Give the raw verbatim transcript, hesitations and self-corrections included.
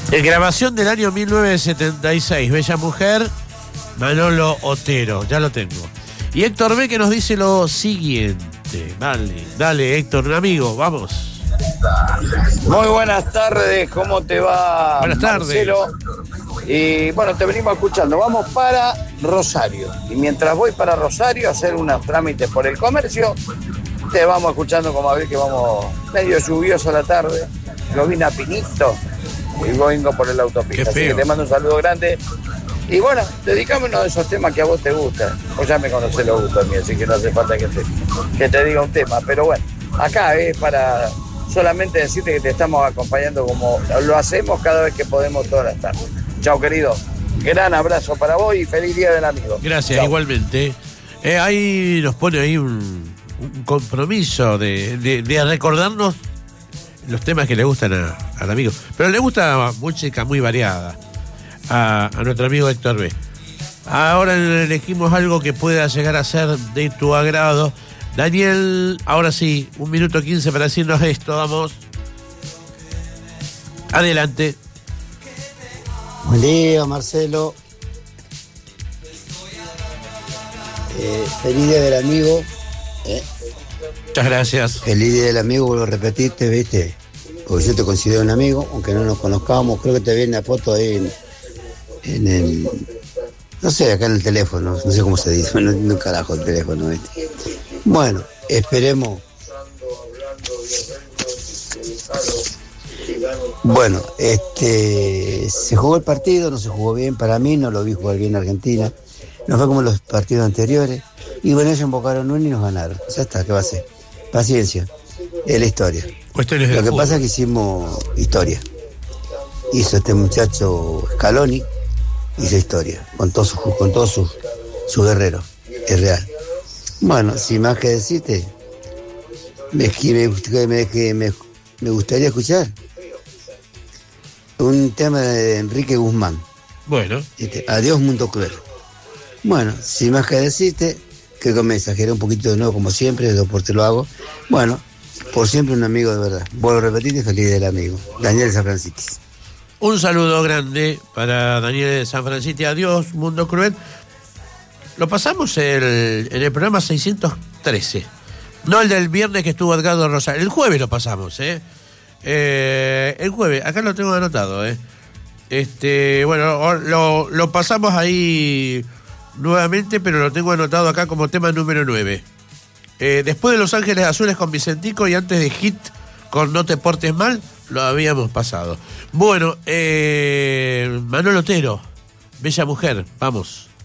En grabación del año mil novecientos setenta y seis, Bella Mujer, Manolo Otero, ya lo tengo. Y Héctor B. que nos dice lo siguiente. Dale, dale Héctor, un amigo, vamos. Muy buenas tardes, ¿cómo te va? Buenas tardes. Marcelo? Y bueno, te venimos escuchando. Vamos para Rosario. Y mientras voy para Rosario a hacer unos trámites por el comercio, te vamos escuchando como a ver que vamos medio lluvioso la tarde. Lo vine a Pinito y vengo por el autopista. Así que te mando un saludo grande. Y bueno, dedicame uno de esos temas que a vos te gustan. Vos ya me conocés los gustos míos, así que no hace falta que te, que te diga un tema. Pero bueno, acá es para solamente decirte que te estamos acompañando como lo hacemos cada vez que podemos todas las tardes. Chao, querido. Gran abrazo para vos y feliz Día del Amigo. Gracias, chau. Igualmente. Eh, ahí nos pone ahí un, un compromiso de, de, de recordarnos los temas que le gustan a, al amigo. Pero le gusta música muy variada a, a nuestro amigo Héctor B. Ahora elegimos algo que pueda llegar a ser de tu agrado. Daniel, ahora sí, un minuto quince para decirnos esto, vamos. Adelante. Buen día, Marcelo. Eh, feliz Día del Amigo. Eh. Muchas gracias. Feliz Día del Amigo, vuelvo a repetirte, ¿viste? Porque yo te considero un amigo, aunque no nos conozcamos. Creo que te vi en la foto ahí en, en el... No sé, acá en el teléfono, no sé cómo se dice, no, no carajo el teléfono, ¿viste? Bueno, esperemos. Bueno, este, se jugó el partido, no se jugó bien para mí, no lo vi jugar bien Argentina, no fue como los partidos anteriores, y bueno, ellos invocaron uno y nos ganaron, ya está, ¿qué va a ser? Paciencia, es la historia. Cuestiones lo que juego. pasa es que hicimos historia, hizo este muchacho Scaloni, hizo historia, con todos sus con todos sus su guerreros, es real. Bueno, sin más que decirte, me, me, me, me, me gustaría escuchar un tema de Enrique Guzmán. Bueno. Este, Adiós Mundo Cruel. Bueno, sin más que decirte, creo que me exageré un poquito de nuevo, como siempre, de por te lo hago. Bueno, por siempre un amigo de verdad. Vuelvo a repetirte, feliz del amigo. Daniel de San Francisco. Un saludo grande para Daniel de San Francisco. Adiós, Mundo Cruel. Lo pasamos el, en el programa seiscientos trece. No el del viernes que estuvo Edgardo Rosario. El jueves lo pasamos, ¿eh? Eh, el jueves, acá lo tengo anotado, ¿eh? Este, bueno, lo, lo pasamos ahí nuevamente, pero lo tengo anotado acá como tema número nueve. Eh, después de Los Ángeles Azules con Vicentico y antes de Hit con No Te Portes Mal, lo habíamos pasado. Bueno, eh, Manolo Otero, Bella Mujer, vamos.